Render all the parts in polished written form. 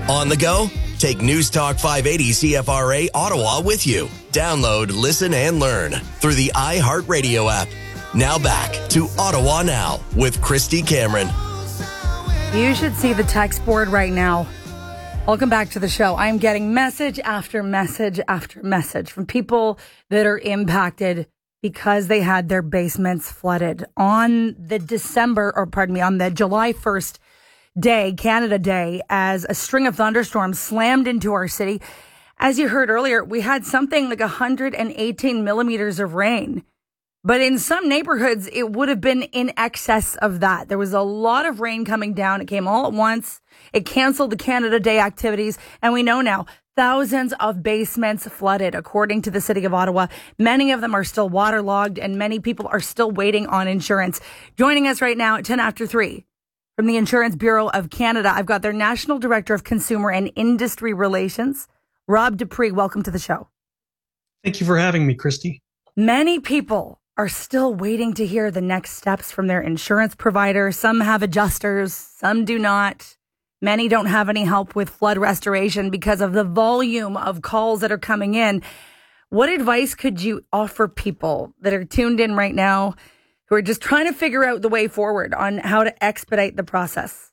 On the go? Take News Talk 580 CFRA Ottawa with you. Download, listen, and learn through the iHeartRadio app. Now back to Ottawa Now with Christy Cameron. You should see the text board right now. Welcome back to the show. I'm getting message after message after message from people that are impacted because they had their basements flooded on the on the July 1st day, Canada Day, as a string of thunderstorms slammed into our city. As you heard earlier, we had something like 118 millimeters of rain. But in some neighborhoods, it would have been in excess of that. There was a lot of rain coming down. It came all at once. It canceled the Canada Day activities. And we know now thousands of basements flooded, according to the city of Ottawa. Many of them are still waterlogged and many people are still waiting on insurance. Joining us right now at 10 after 3 from the Insurance Bureau of Canada, I've got their National Director of Consumer and Industry Relations, Rob Dupree. Welcome to the show. Thank you for having me, Christy. Many people are still waiting to hear the next steps from their insurance provider. Some have adjusters, some do not. Many don't have any help with flood restoration because of the volume of calls that are coming in. What advice could you offer people that are tuned in right now who are just trying to figure out the way forward on how to expedite the process?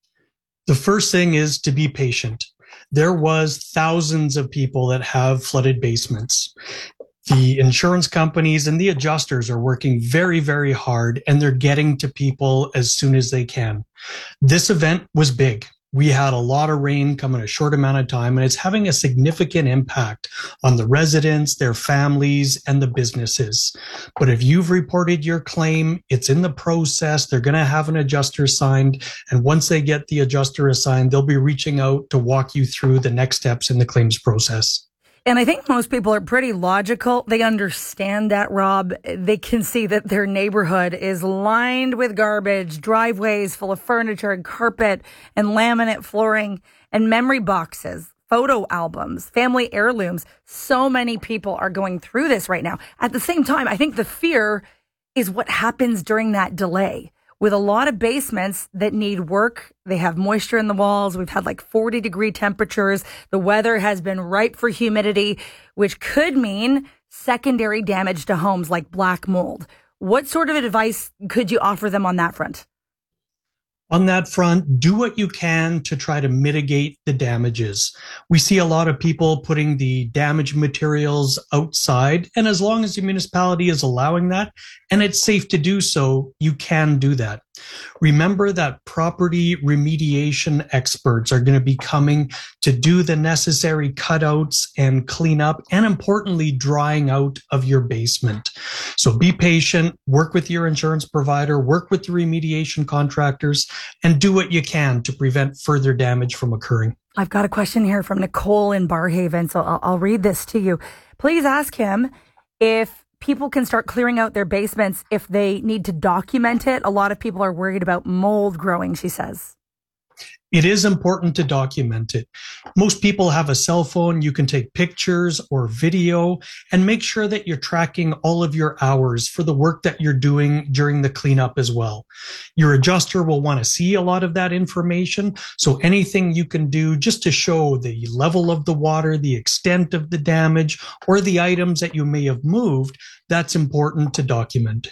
The first thing is to be patient. There was thousands of people that have flooded basements. The insurance companies and the adjusters are working very, very hard, and they're getting to people as soon as they can. This event was big. We had a lot of rain come in a short amount of time, and it's having a significant impact on the residents, their families, and the businesses. But if you've reported your claim, it's in the process. They're going to have an adjuster assigned, and once they get the adjuster assigned, they'll be reaching out to walk you through the next steps in the claims process. And I think most people are pretty logical. They understand that, Rob. They can see that their neighborhood is lined with garbage, driveways full of furniture and carpet and laminate flooring and memory boxes, photo albums, family heirlooms. So many people are going through this right now. At the same time, I think the fear is what happens during that delay. With a lot of basements that need work, they have moisture in the walls. We've had like 40-degree temperatures. The weather has been ripe for humidity, which could mean secondary damage to homes like black mold. What sort of advice could you offer them on that front? On that front, do what you can to try to mitigate the damages. We see a lot of people putting the damaged materials outside, and as long as the municipality is allowing that, and it's safe to do so, you can do that. Remember that property remediation experts are going to be coming to do the necessary cutouts and cleanup, and importantly, drying out of your basement. So be patient, work with your insurance provider, work with the remediation contractors, and do what you can to prevent further damage from occurring. I've got a question here from Nicole in Barhaven, so I'll read this to you. Please ask him if people can start clearing out their basements if they need to document it. A lot of people are worried about mold growing, she says. It is important to document it. Most people have a cell phone. You can take pictures or video and make sure that you're tracking all of your hours for the work that you're doing during the cleanup as well. Your adjuster will want to see a lot of that information. So anything you can do just to show the level of the water, the extent of the damage, or the items that you may have moved, that's important to document.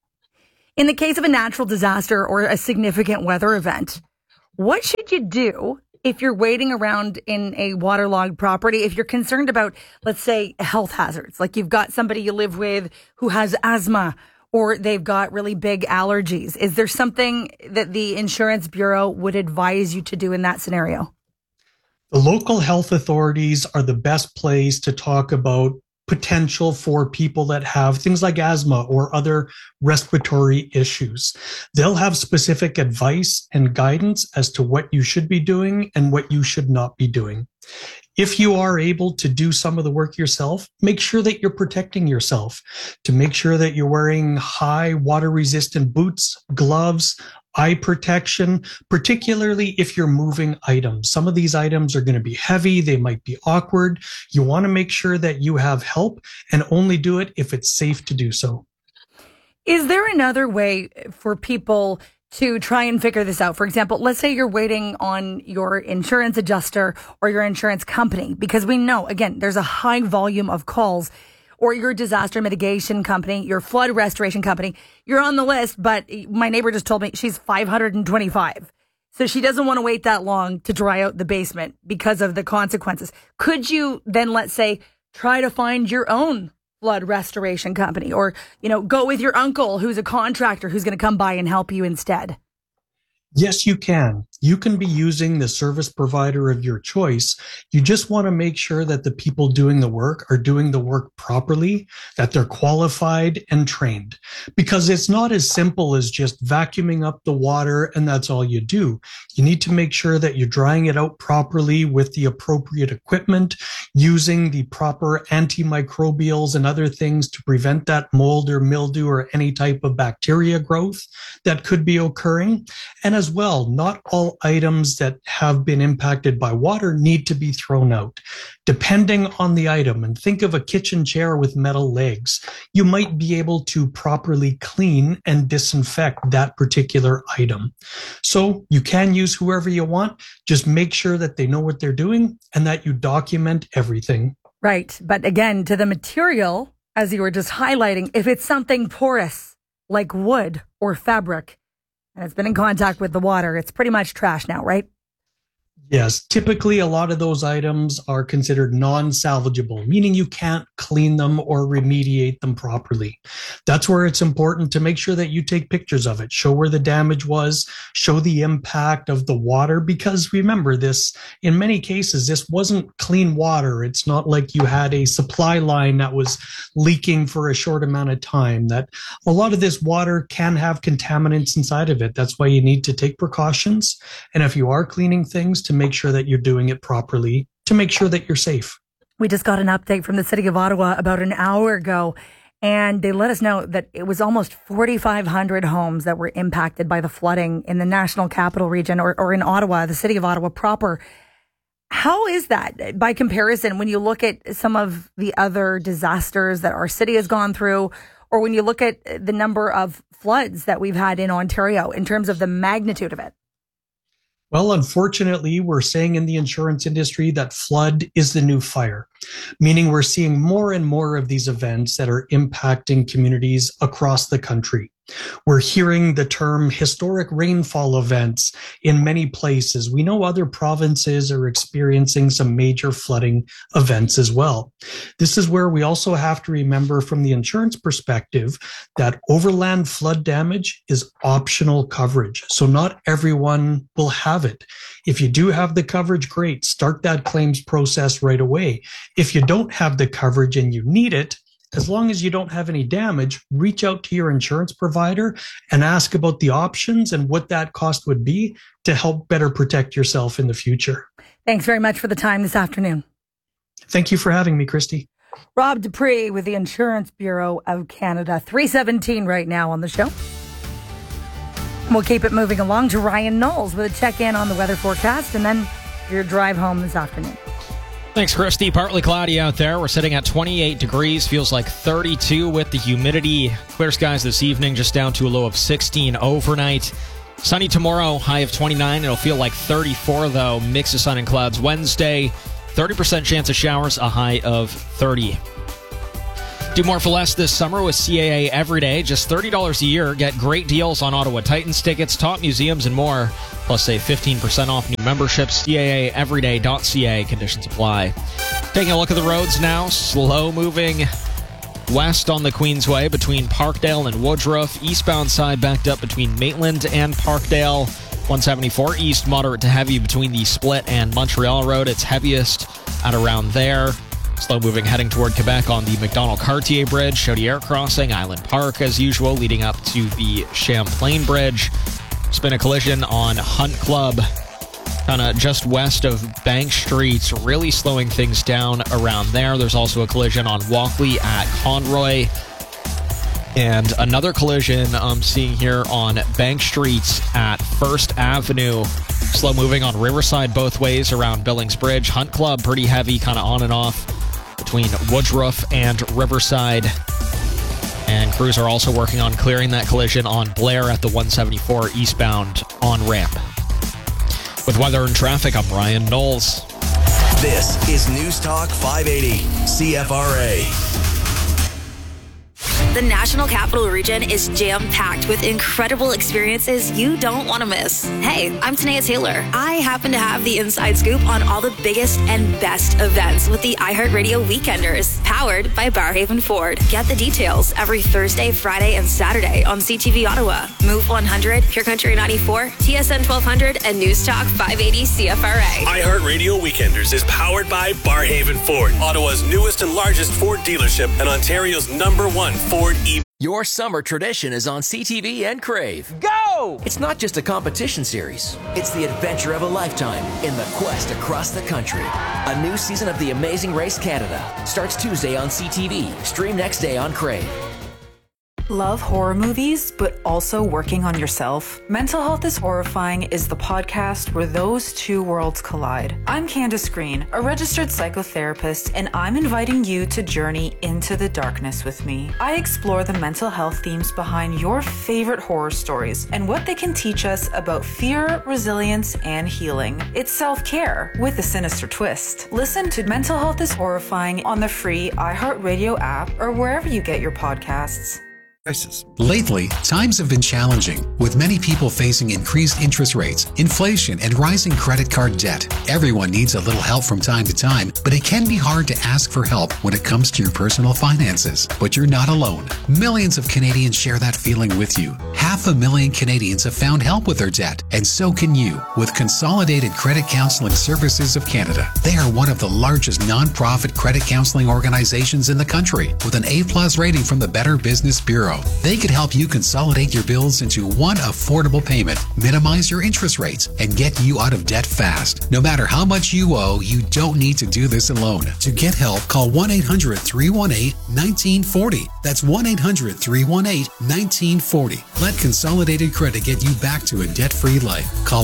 In the case of a natural disaster or a significant weather event, what should you do if you're waiting around in a waterlogged property? If you're concerned about, let's say, health hazards, like you've got somebody you live with who has asthma or they've got really big allergies, is there something that the Insurance Bureau would advise you to do in that scenario? The local health authorities are the best place to talk about potential for people that have things like asthma or other respiratory issues. They'll have specific advice and guidance as to what you should be doing and what you should not be doing. If you are able to do some of the work yourself, make sure that you're protecting yourself, to make sure that you're wearing high water resistant boots, gloves, eye protection, particularly if you're moving items. Some of these items are going to be heavy. They might be awkward. You want to make sure that you have help and only do it if it's safe to do so. Is there another way for people to try and figure this out? For example, let's say you're waiting on your insurance adjuster or your insurance company, because we know, again, there's a high volume of calls, or your disaster mitigation company, your flood restoration company. You're on the list, but my neighbor just told me she's 525. So she doesn't want to wait that long to dry out the basement because of the consequences. Could you then, let's say, try to find your own flood restoration company, or, go with your uncle who's a contractor who's going to come by and help you instead? Yes, you can. You can be using the service provider of your choice. You just want to make sure that the people doing the work are doing the work properly, that they're qualified and trained. Because it's not as simple as just vacuuming up the water and that's all you do. You need to make sure that you're drying it out properly with the appropriate equipment, using the proper antimicrobials and other things to prevent that mold or mildew or any type of bacteria growth that could be occurring. And as well, not all items that have been impacted by water need to be thrown out. Depending on the item, and think of a kitchen chair with metal legs, you might be able to properly clean and disinfect that particular item. So you can use whoever you want, just make sure that they know what they're doing and that you document everything. Right. But again, to the material, as you were just highlighting, if it's something porous like wood or fabric, and it's been in contact with the water, it's pretty much trash now, right? Yes, typically a lot of those items are considered non-salvageable, meaning you can't clean them or remediate them properly. That's where it's important to make sure that you take pictures of it, show where the damage was, show the impact of the water, because remember this, in many cases, this wasn't clean water. It's not like you had a supply line that was leaking for a short amount of time. That a lot of this water can have contaminants inside of it. That's why you need to take precautions. And if you are cleaning things, to make sure that you're doing it properly, to make sure that you're safe. We just got an update from the city of Ottawa about an hour ago, and they let us know that it was almost 4,500 homes that were impacted by the flooding in the National Capital Region, or in Ottawa, the city of Ottawa proper. How is that by comparison when you look at some of the other disasters that our city has gone through, or when you look at the number of floods that we've had in Ontario in terms of the magnitude of it? Well, unfortunately, we're saying in the insurance industry that flood is the new fire, meaning we're seeing more and more of these events that are impacting communities across the country. We're hearing the term historic rainfall events in many places. We know other provinces are experiencing some major flooding events as well. This is where we also have to remember from the insurance perspective that overland flood damage is optional coverage. So not everyone will have it. If you do have the coverage, great. Start that claims process right away. If you don't have the coverage and you need it, as long as you don't have any damage, reach out to your insurance provider and ask about the options and what that cost would be to help better protect yourself in the future. Thanks very much for the time this afternoon. Thank you for having me, Christy. Rob Dupree with the Insurance Bureau of Canada. 3:17 right now on the show. We'll keep it moving along to Ryan Knowles with a check-in on the weather forecast and then your drive home this afternoon. Thanks, Christy. Partly cloudy out there. We're sitting at 28 degrees. Feels like 32 with the humidity. Clear skies this evening, just down to a low of 16 overnight. Sunny tomorrow, high of 29. It'll feel like 34, though. Mix of sun and clouds Wednesday. 30% chance of showers, a high of 30. Do more for less this summer with CAA Everyday. Just $30 a year. Get great deals on Ottawa Titans tickets, top museums, and more. Plus, save 15% off new memberships. CAAeveryday.ca. Conditions apply. Taking a look at the roads now. Slow moving west on the Queensway between Parkdale and Woodruff. Eastbound side backed up between Maitland and Parkdale. 174 east, moderate to heavy between the Split and Montreal Road. It's heaviest at around there. Slow moving heading toward Quebec on the Macdonald-Cartier Bridge, Chaudière Crossing, Island Park as usual, leading up to the Champlain Bridge. There's been a collision on Hunt Club, kind of just west of Bank Street, really slowing things down around there. There's also a collision on Walkley at Conroy. And another collision I'm seeing here on Bank Street at First Avenue. Slow moving on Riverside both ways around Billings Bridge. Hunt Club, pretty heavy, kind of on and off between Woodruff and Riverside. And crews are also working on clearing that collision on Blair at the 174 eastbound on-ramp. With weather and traffic, I'm Ryan Knowles. This is News Talk 580, CFRA. The National Capital Region is jam-packed with incredible experiences you don't want to miss. Hey, I'm Tanea Taylor. I happen to have the inside scoop on all the biggest and best events with the iHeartRadio Weekenders, powered by Barrhaven Ford. Get the details every Thursday, Friday, and Saturday on CTV Ottawa, Move 100, Pure Country 94, TSN 1200, and News Talk 580 CFRA. iHeartRadio Weekenders is powered by Barrhaven Ford, Ottawa's newest and largest Ford dealership and Ontario's #1 Ford EV. Your summer tradition is on CTV and Crave. Go! It's not just a competition series. It's the adventure of a lifetime in the quest across the country. A new season of The Amazing Race Canada starts Tuesday on CTV. Stream next day on Crave. Love horror movies, but also working on yourself? Mental Health is Horrifying is the podcast where those two worlds collide. I'm Candace Green, a registered psychotherapist, and I'm inviting you to journey into the darkness with me. I explore the mental health themes behind your favorite horror stories and what they can teach us about fear, resilience, and healing. It's self-care with a sinister twist. Listen to Mental Health is Horrifying on the free iHeartRadio app or wherever you get your podcasts. Lately, times have been challenging, with many people facing increased interest rates, inflation, and rising credit card debt. Everyone needs a little help from time to time, but it can be hard to ask for help when it comes to your personal finances. But you're not alone. Millions of Canadians share that feeling with you. 500,000 Canadians have found help with their debt, and so can you with Consolidated Credit Counseling Services of Canada. They are one of the largest non-profit credit counseling organizations in the country, with an A+ rating from the Better Business Bureau. They could help you consolidate your bills into one affordable payment, minimize your interest rates, and get you out of debt fast. No matter how much you owe, you don't need to do this alone. To get help, call 1-800-318-1940. That's 1-800-318-1940. Let Consolidated Credit get you back to a debt-free life. Call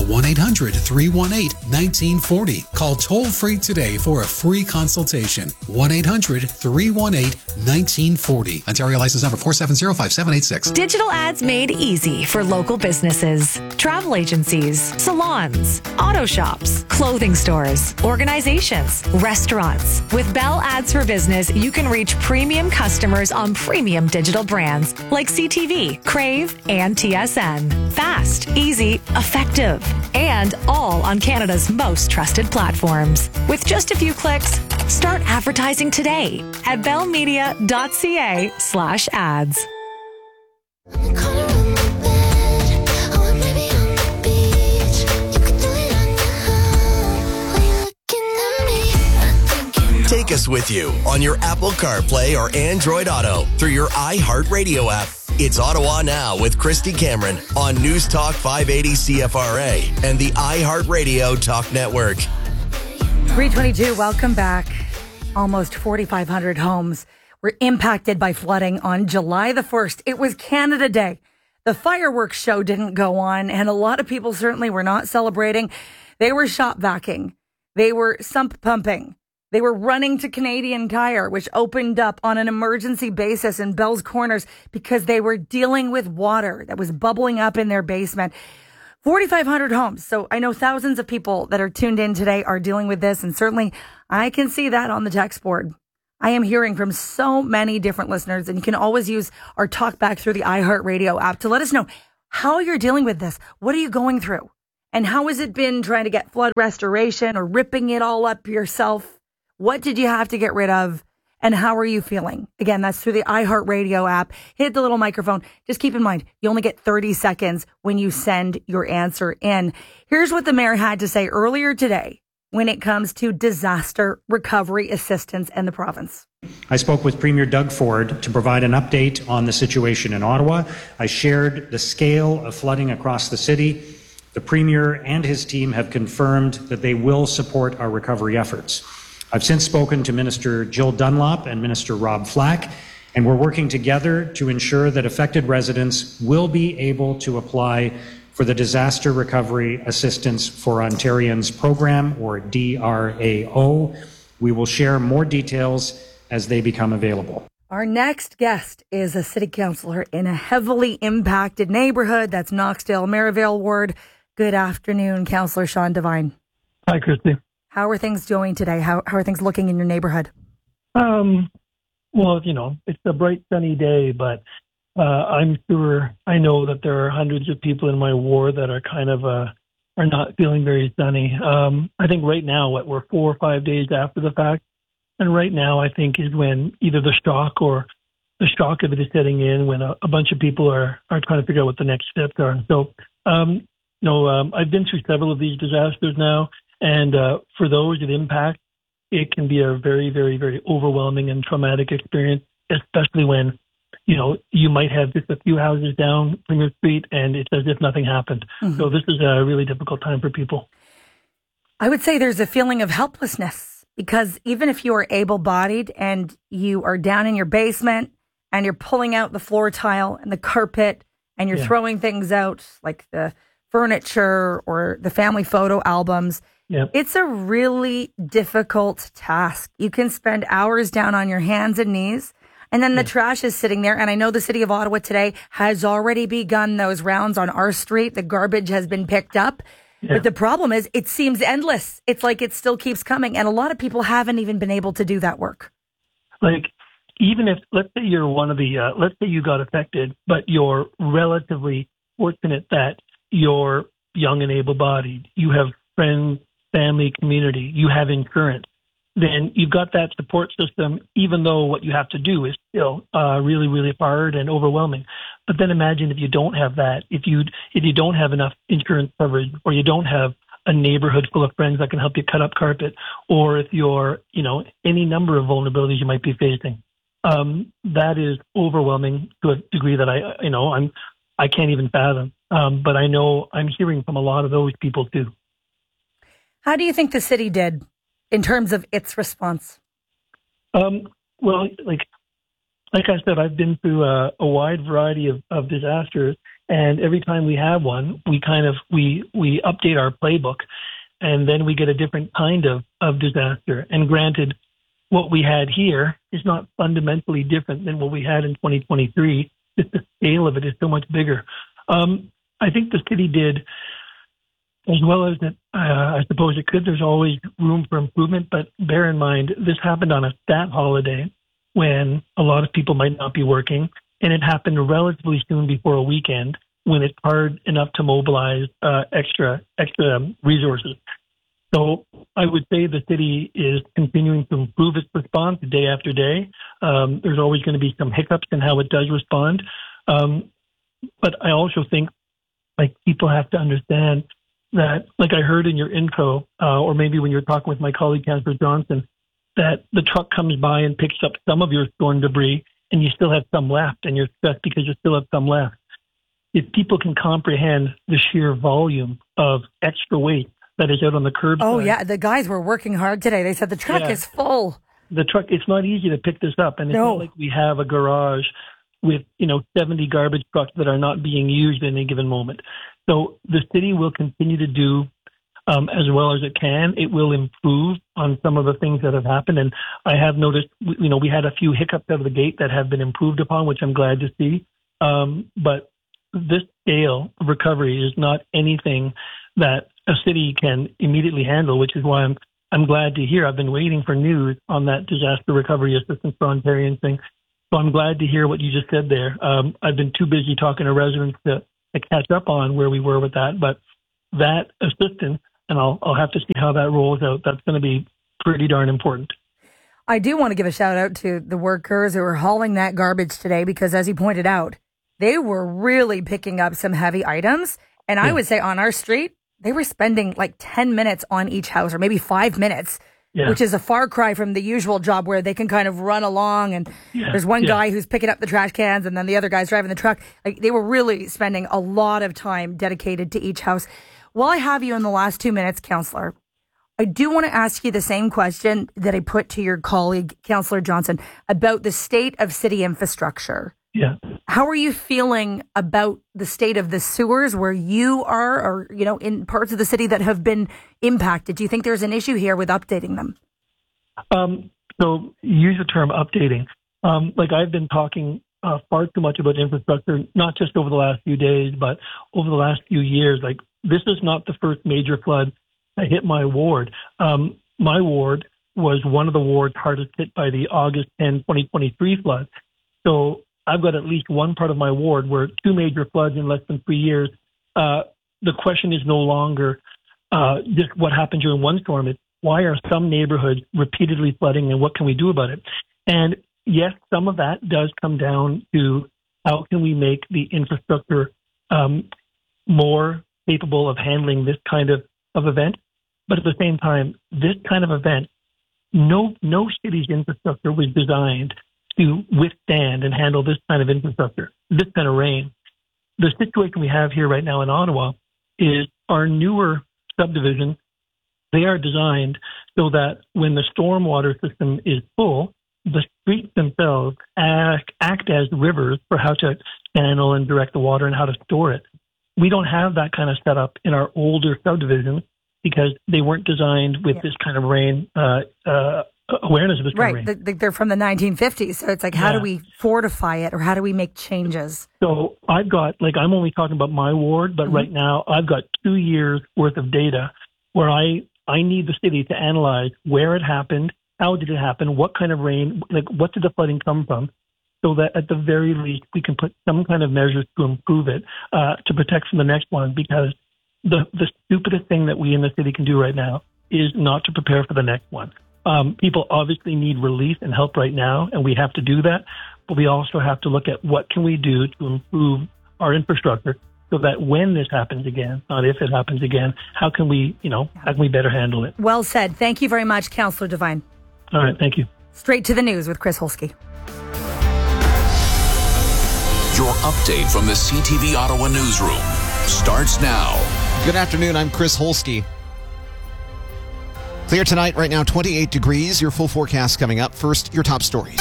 1-800-318-1940. Call toll-free today for a free consultation. 1-800-318-1940. Ontario license number 4705786. Digital ads made easy for local businesses, travel agencies, salons, auto shops, clothing stores, organizations, restaurants. With Bell Ads for Business, you can reach premium customers on premium digital brands like CTV, Crave, and TSN. Fast, easy, effective, and all on Canada's most trusted platforms. With just a few clicks, start advertising today at bellmedia.ca/ads. Take us with you on your Apple CarPlay or Android Auto through your iHeartRadio app. It's Ottawa Now with Christy Cameron on News Talk 580 CFRA and the iHeartRadio Talk Network. 322, welcome back. Almost 4,500 homes were impacted by flooding on July the 1st. It was Canada Day. The fireworks show didn't go on, and a lot of people certainly were not celebrating. They were shop vacuuming. They were sump pumping. They were running to Canadian Tire, which opened up on an emergency basis in Bell's Corners because they were dealing with water that was bubbling up in their basement. 4,500 homes. So I know thousands of people that are tuned in today are dealing with this, and certainly I can see that on the text board. I am hearing from so many different listeners, and you can always use our talk back through the iHeartRadio app to let us know how you're dealing with this. What are you going through? And how has it been trying to get flood restoration or ripping it all up yourself? What did you have to get rid of? And how are you feeling? Again, that's through the iHeartRadio app. Hit the little microphone. Just keep in mind, you only get 30 seconds when you send your answer in. Here's what the mayor had to say earlier today when it comes to disaster recovery assistance in the province. I spoke with Premier Doug Ford to provide an update on the situation in Ottawa. I shared the scale of flooding across the city. The Premier and his team have confirmed that they will support our recovery efforts. I've since spoken to Minister Jill Dunlop and Minister Rob Flack, and we're working together to ensure that affected residents will be able to apply for the Disaster Recovery Assistance for Ontarians program, or DRAO. We will share more details as they become available. Our next guest is a city councillor in a heavily impacted neighborhood. That's Knoxdale Merivale Ward. Good afternoon, Councillor Sean Devine. Hi, Christy. How are things going today? How are things looking in your neighborhood? Well, it's a bright, sunny day, but I'm sure I know that there are hundreds of people in my ward that are kind of are not feeling very sunny. I think right now, we're 4 or 5 days after the fact, and right now I think is when either the shock of it is setting in, when a bunch of people are trying to figure out what the next steps are. So, I've been through several of these disasters now, and for those it impacts, it can be a very, very, very overwhelming and traumatic experience, especially when, you might have just a few houses down from your street and it's as if nothing happened. Mm-hmm. So this is a really difficult time for people. I would say there's a feeling of helplessness, because even if you are able-bodied and you are down in your basement and you're pulling out the floor tile and the carpet and you're throwing things out like the furniture or the family photo albums, it's a really difficult task. You can spend hours down on your hands and knees, and then the trash is sitting there. And I know the city of Ottawa today has already begun those rounds on our street. The garbage has been picked up. But the problem is it seems endless. It's like it still keeps coming. And a lot of people haven't even been able to do that work. Like, even if, let's say you're one of the, let's say you got affected, but you're relatively fortunate that you're young and able-bodied, you have friends, family, community, you have insurance, then you've got that support system, even though what you have to do is still really, really hard and overwhelming. But then imagine if you don't have that, if you don't have enough insurance coverage, or you don't have a neighborhood full of friends that can help you cut up carpet, or if you're, any number of vulnerabilities you might be facing. That is overwhelming to a degree that I can't even fathom. But I know I'm hearing from a lot of those people too. How do you think the city did in terms of its response? Well, like I said, I've been through a wide variety of disasters, and every time we have one, we update our playbook, and then we get a different kind of disaster. And granted, what we had here is not fundamentally different than what we had in 2023. Just the scale of it is so much bigger. I think the city did as well as that, I suppose it could. There's always room for improvement, but bear in mind, this happened on a stat holiday when a lot of people might not be working, and it happened relatively soon before a weekend when it's hard enough to mobilize extra resources. So I would say the city is continuing to improve its response day after day. There's always going to be some hiccups in how it does respond. But I also think, people have to understand that, like I heard in your intro, or maybe when you were talking with my colleague, Councillor Johnson, that the truck comes by and picks up some of your storm debris and you still have some left, and you're stressed because you still have some left. If people can comprehend the sheer volume of extra weight that is out on the curbside. Oh, yeah. The guys were working hard today. They said the truck is full. The truck, it's not easy to pick this up. And it's not like we have a garage with, 70 garbage trucks that are not being used at any given moment. So the city will continue to do as well as it can. It will improve on some of the things that have happened. And I have noticed, we had a few hiccups out of the gate that have been improved upon, which I'm glad to see. But this scale of recovery is not anything that a city can immediately handle, which is why I'm glad to hear. I've been waiting for news on that disaster recovery assistance for Ontarians thing. So I'm glad to hear what you just said there. I've been too busy talking to residents to catch up on where we were with that. But that assistance, and I'll have to see how that rolls out, that's going to be pretty darn important. I do want to give a shout out to the workers who were hauling that garbage today, because as you pointed out, they were really picking up some heavy items. And I would say on our street, they were spending like 10 minutes on each house, or maybe 5 minutes, which is a far cry from the usual job where they can kind of run along. And there's one guy who's picking up the trash cans and then the other guy's driving the truck. Like, they were really spending a lot of time dedicated to each house. While I have you in the last 2 minutes, Councillor, I do want to ask you the same question that I put to your colleague, Councillor Johnson, about the state of city infrastructure. Yeah. How are you feeling about the state of the sewers where you are, or, in parts of the city that have been impacted? Do you think there's an issue here with updating them? So use the term updating. Like I've been talking far too much about infrastructure, not just over the last few days, but over the last few years. Like this is not the first major flood that hit my ward. My ward was one of the wards hardest hit by the August 10, 2023 flood. So I've got at least one part of my ward where 2 major floods in less than 3 years. The question is no longer just what happened during one storm. It's why are some neighborhoods repeatedly flooding and what can we do about it? And yes, some of that does come down to how can we make the infrastructure more capable of handling this kind of event. But at the same time, this kind of event, no city's infrastructure was designed to withstand and handle this kind of infrastructure, this kind of rain. The situation we have here right now in Ottawa is our newer subdivisions. They are designed so that when the stormwater system is full, the streets themselves act as rivers for how to channel and direct the water and how to store it. We don't have that kind of setup in our older subdivisions because they weren't designed with this kind of rain awareness of this kind of rain. Right, they're from the 1950s, so it's like, how do we fortify it or how do we make changes? So I've got, I'm only talking about my ward, but right now I've got 2 years worth of data where I need the city to analyze where it happened, how did it happen, what kind of rain, what did the flooding come from, so that at the very least we can put some kind of measures to improve it, to protect from the next one, because the stupidest thing that we in the city can do right now is not to prepare for the next one. People obviously need relief and help right now, and we have to do that, but we also have to look at what can we do to improve our infrastructure so that when this happens again, not if it happens again, how can we better handle it? Well said. Thank you very much, Councillor Devine. All right, thank you. Straight to the news with Chris Holsky. Your update from the CTV Ottawa newsroom starts now. Good afternoon, I'm Chris Holsky. Clear tonight, right now 28 degrees. Your full forecast coming up. First, your top stories.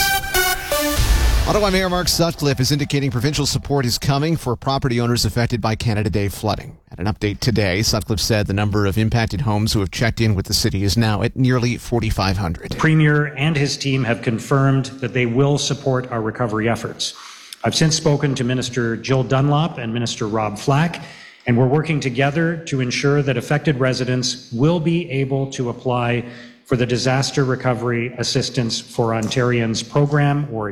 Ottawa Mayor Mark Sutcliffe is indicating provincial support is coming for property owners affected by Canada Day flooding. At an update today, Sutcliffe said the number of impacted homes who have checked in with the city is now at nearly 4,500. The Premier and his team have confirmed that they will support our recovery efforts. I've since spoken to Minister Jill Dunlop and Minister Rob Flack, and we're working together to ensure that affected residents will be able to apply for the Disaster Recovery Assistance for Ontarians program, or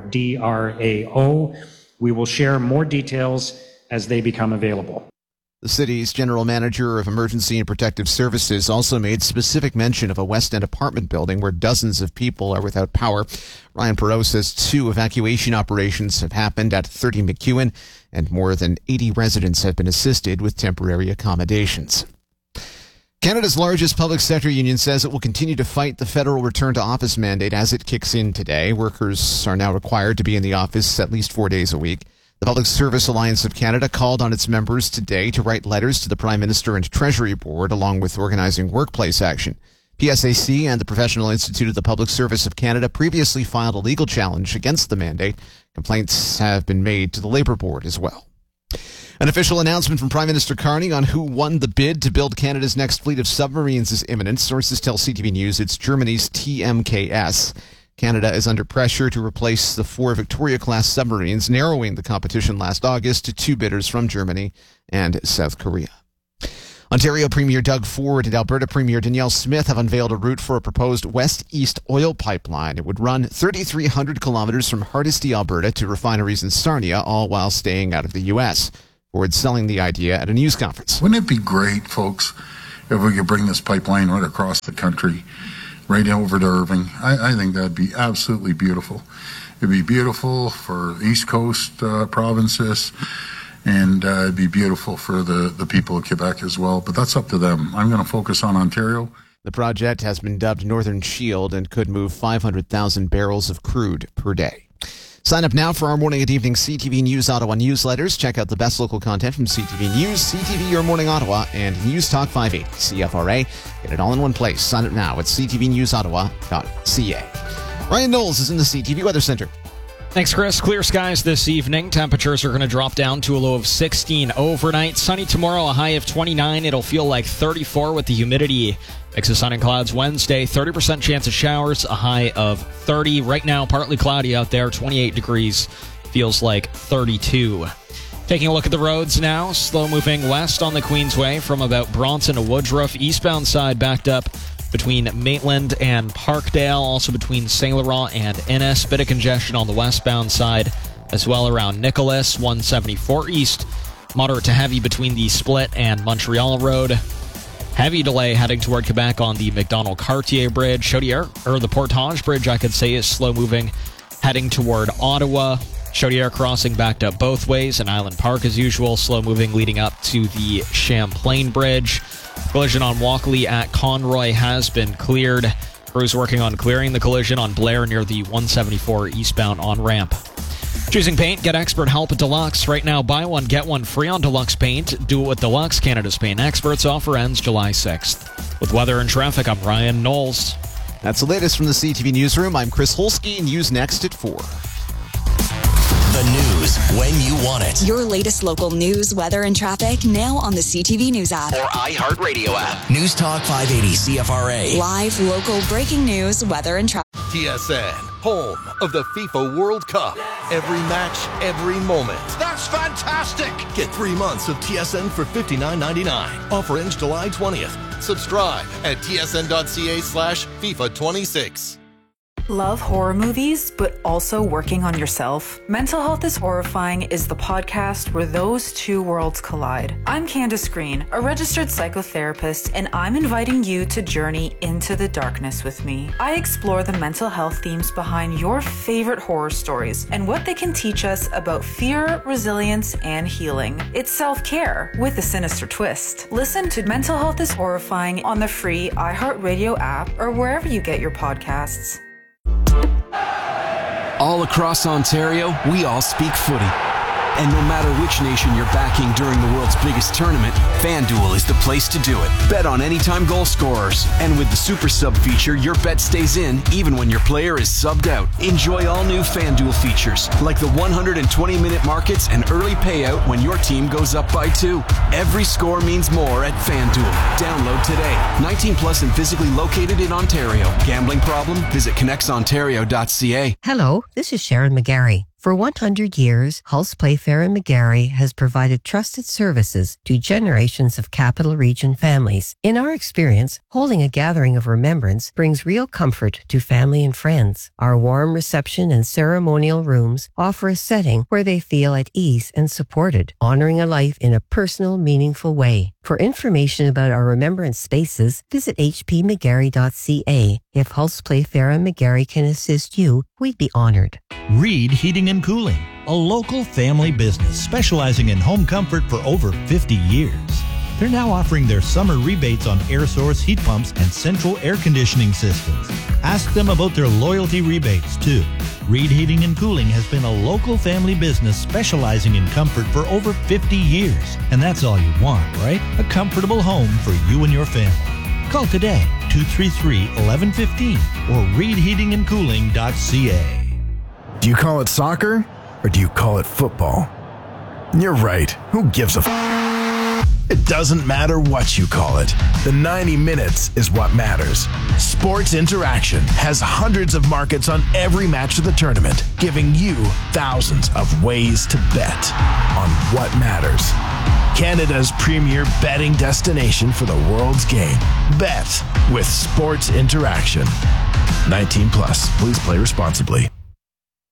DRAO. We will share more details as they become available. The city's general manager of emergency and protective services also made specific mention of a West End apartment building where dozens of people are without power. Ryan Perot says 2 evacuation operations have happened at 30 McEwen, and more than 80 residents have been assisted with temporary accommodations. Canada's largest public sector union says it will continue to fight the federal return to office mandate as it kicks in today. Workers are now required to be in the office at least 4 days a week. The Public Service Alliance of Canada called on its members today to write letters to the Prime Minister and Treasury Board, along with organizing workplace action. PSAC and the Professional Institute of the Public Service of Canada previously filed a legal challenge against the mandate. Complaints have been made to the Labour Board as well. An official announcement from Prime Minister Carney on who won the bid to build Canada's next fleet of submarines is imminent. Sources tell CTV News it's Germany's TMKS. Canada is under pressure to replace the 4 Victoria-class submarines, narrowing the competition last August to 2 bidders from Germany and South Korea. Ontario Premier Doug Ford and Alberta Premier Danielle Smith have unveiled a route for a proposed west-east oil pipeline. It would run 3,300 kilometers from Hardisty, Alberta to refineries in Sarnia, all while staying out of the U.S. Ford selling the idea at a news conference. Wouldn't it be great, folks, if we could bring this pipeline right across the country, right over to Irving? I think that'd be absolutely beautiful. It'd be beautiful for East Coast provinces, and it'd be beautiful for the people of Quebec as well. But that's up to them. I'm going to focus on Ontario. The project has been dubbed Northern Shield and could move 500,000 barrels of crude per day. Sign up now for our morning and evening CTV News Ottawa newsletters. Check out the best local content from CTV News, CTV Your Morning Ottawa, and News Talk 580 CFRA. Get it all in one place. Sign up now at ctvnewsottawa.ca. Ryan Knowles is in the CTV Weather Center. Thanks, Chris. Clear skies this evening. Temperatures are going to drop down to a low of 16 overnight. Sunny tomorrow, a high of 29. It'll feel like 34 with the humidity. Mix of sun and clouds Wednesday. 30% chance of showers, a high of 30. Right now, partly cloudy out there, 28 degrees. Feels like 32. Taking a look at the roads now. Slow moving west on the Queensway from about Bronson to Woodruff. Eastbound side backed up between Maitland and Parkdale, also between Saint Laurent and Ennis. Bit of congestion on the westbound side as well around Nicholas. 174 east, moderate to heavy between the Split and Montreal Road. Heavy delay heading toward Quebec on the McDonald-Cartier Bridge. Chaudière, or the Portage Bridge, I could say, is slow moving heading toward Ottawa. Chaudière crossing backed up both ways, and Island Park as usual, slow moving leading up to the Champlain Bridge. Collision on Walkley at Conroy has been cleared. Crews working on clearing the collision on Blair near the 174 eastbound on-ramp. Choosing paint, get expert help at Deluxe. Right now, buy one, get one free on Deluxe Paint. Do it with Deluxe, Canada's paint experts. Offer ends July 6th. With weather and traffic, I'm Ryan Knowles. That's the latest from the CTV Newsroom. I'm Chris Holsky, news next at 4. The news when you want it. Your latest local news, weather, and traffic now on the CTV News app. Or iHeartRadio app. News Talk 580 CFRA. Live, local, breaking news, weather, and traffic. TSN, home of the FIFA World Cup. Every match, every moment. That's fantastic! Get 3 months of TSN for $59.99. Offer ends July 20th. Subscribe at tsn.ca/FIFA26. Love horror movies, but also working on yourself? Mental Health is Horrifying is the podcast where those two worlds collide. I'm Candace Green, a registered psychotherapist, and I'm inviting you to journey into the darkness with me. I explore the mental health themes behind your favorite horror stories and what they can teach us about fear, resilience, and healing. It's self-care with a sinister twist. Listen to Mental Health is Horrifying on the free iHeartRadio app or wherever you get your podcasts. All across Ontario, we all speak footy. And no matter which nation you're backing during the world's biggest tournament, FanDuel is the place to do it. Bet on anytime goal scorers. And with the Super Sub feature, your bet stays in even when your player is subbed out. Enjoy all new FanDuel features, like the 120-minute markets and early payout when your team goes up by 2. Every score means more at FanDuel. Download today. 19 plus and physically located in Ontario. Gambling problem? Visit connectsontario.ca. Hello, this is Sharon McGarry. For 100 years, Hulse Playfair and McGarry has provided trusted services to generations of Capital Region families. In our experience, holding a gathering of remembrance brings real comfort to family and friends. Our warm reception and ceremonial rooms offer a setting where they feel at ease and supported, honoring a life in a personal, meaningful way. For information about our remembrance spaces, visit hpmcgarry.ca. If Hulse Playfair and McGarry can assist you, we'd be honored. Reed Heating and Cooling, a local family business specializing in home comfort for over 50 years. They're now offering their summer rebates on air source heat pumps and central air conditioning systems. Ask them about their loyalty rebates, too. Reed Heating and Cooling has been a local family business specializing in comfort for over 50 years. And that's all you want, right? A comfortable home for you and your family. Call today, 233-1115 or reedheatingandcooling.ca. Do you call it soccer or do you call it football? You're right. Who gives a It doesn't matter what you call it. The 90 minutes is what matters. Sports Interaction has hundreds of markets on every match of the tournament, giving you thousands of ways to bet on what matters. Canada's premier betting destination for the world's game. Bet with Sports Interaction. 19 plus. Please play responsibly.